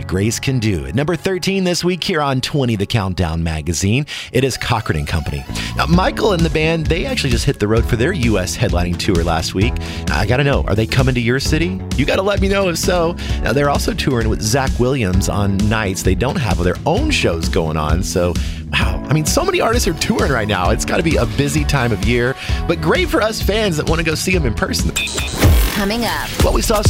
what grace can do. At number 13 this week here on 20 The Countdown magazine, it is Cochran & Company. Now, Michael and the band, they actually just hit the road for their U.S. headlining tour last week. I got to know, are they coming to your city? You got to let me know if so. Now, they're also touring with Zach Williams on nights. They don't have their own shows going on, so wow. I mean, so many artists are touring right now. It's got to be a busy time of year, but great for us fans that want to go see them in person. Coming up. Well, we saw